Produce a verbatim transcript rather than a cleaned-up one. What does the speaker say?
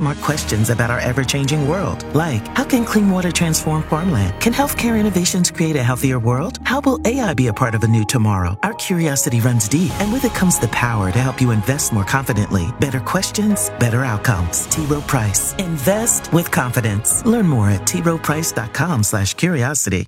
smart questions about our ever-changing world. Like, how can clean water transform farmland? Can healthcare innovations create a healthier world? How will A I be a part of a new tomorrow? Our curiosity runs deep, and with it comes the power to help you invest more confidently. Better questions, better outcomes. T. Rowe Price. Invest with confidence. Learn more at t rowe price dot com slash curiosity.